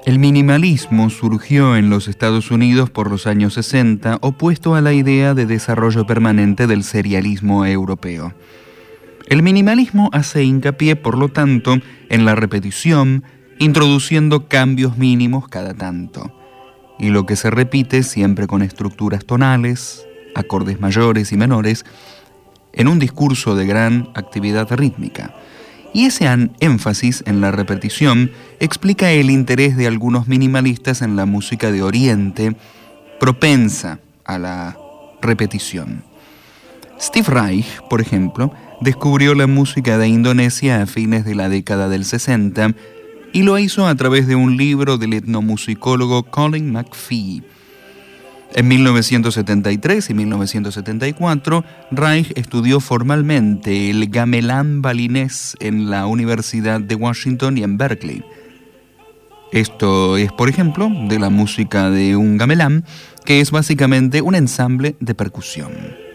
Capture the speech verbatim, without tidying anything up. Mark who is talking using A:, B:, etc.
A: El minimalismo surgió en los Estados Unidos por los años sesenta, opuesto a la idea de desarrollo permanente del serialismo europeo. El minimalismo hace hincapié, por lo tanto, en la repetición, introduciendo cambios mínimos cada tanto, y lo que se repite siempre con estructuras tonales, acordes mayores y menores, en un discurso de gran actividad rítmica. Y ese énfasis en la repetición explica el interés de algunos minimalistas en la música de Oriente, propensa a la repetición. Steve Reich, por ejemplo, descubrió la música de Indonesia a fines de la década del sesenta y lo hizo a través de un libro del etnomusicólogo Colin McPhee. En mil novecientos setenta y tres y mil novecientos setenta y cuatro, Reich estudió formalmente el gamelán balinés en la Universidad de Washington y en Berkeley. Esto es, por ejemplo, de la música de un gamelán, que es básicamente un ensamble de percusión.